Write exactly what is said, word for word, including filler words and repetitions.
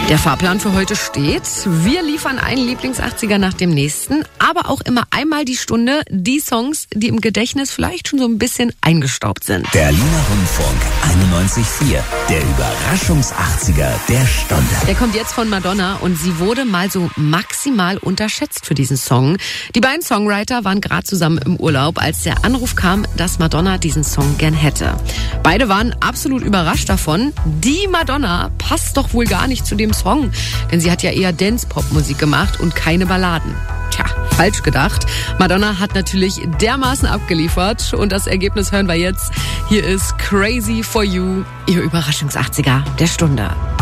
Der Fahrplan für heute steht. Wir liefern einen Lieblings-achtziger nach dem nächsten, aber auch immer einmal die Stunde die Songs, die im Gedächtnis vielleicht schon so ein bisschen eingestaubt sind. Berliner Rundfunk einundneunzig Komma vier, der Überraschungs-achtziger der Stunde. Der kommt jetzt von Madonna und sie wurde mal so maximal unterschätzt für diesen Song. Die beiden Songwriter waren gerade zusammen im Urlaub, als der Anruf kam, dass Madonna diesen Song gern hätte. Beide waren absolut überrascht davon. Die Madonna passt doch wohl gar nicht zu dem Song, denn sie hat ja eher Dance-Pop-Musik gemacht und keine Balladen. Tja, falsch gedacht. Madonna hat natürlich dermaßen abgeliefert und das Ergebnis hören wir jetzt. Hier ist Crazy for You, ihr Überraschungs-achtziger der Stunde.